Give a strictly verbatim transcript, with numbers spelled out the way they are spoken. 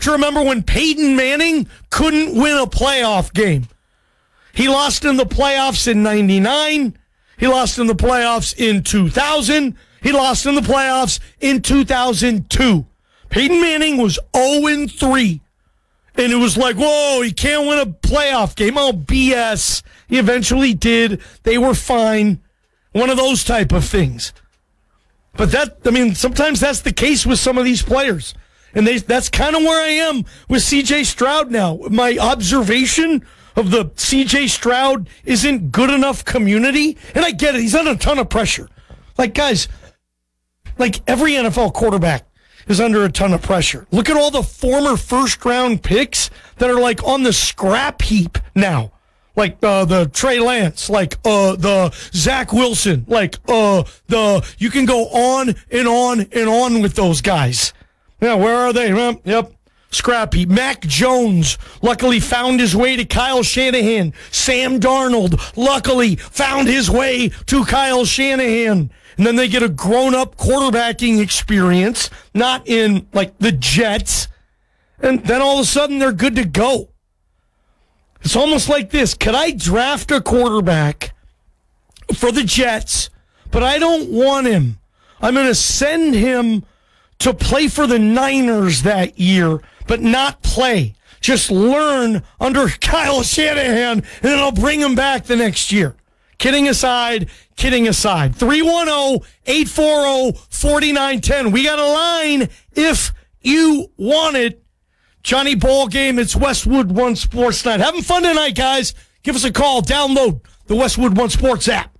you remember when Peyton Manning couldn't win a playoff game? He lost in the playoffs in ninety-nine. He lost in the playoffs in two thousand. He lost in the playoffs in two thousand two. Peyton Manning was oh and three. And it was like, whoa, he can't win a playoff game. Oh, B S. He eventually did. They were fine. One of those type of things. But that, I mean, sometimes that's the case with some of these players. And they, that's kind of where I am with C J Stroud now. My observation of the C J Stroud isn't good enough community. And I get it. He's under a ton of pressure. Like, guys, like every N F L quarterback is under a ton of pressure. Look at all the former first-round picks that are, like, on the scrap heap now. Like uh, the Trey Lance, like uh, the Zach Wilson, like uh, the, you can go on and on and on with those guys. Yeah, where are they? Well, yep, scrap heap. Mac Jones, luckily found his way to Kyle Shanahan. Sam Darnold, luckily found his way to Kyle Shanahan. And then they get a grown-up quarterbacking experience, not in, like, the Jets. And then all of a sudden, they're good to go. It's almost like this. Could I draft a quarterback for the Jets, but I don't want him? I'm going to send him to play for the Niners that year, but not play. Just learn under Kyle Shanahan, and then I'll bring him back the next year. Kidding aside, kidding aside. three one zero, eight four zero, four nine one zero. We got a line if you want it. Johnny Ball Game, it's Westwood One Sports Night. Having fun tonight, guys. Give us a call. Download the Westwood One Sports app.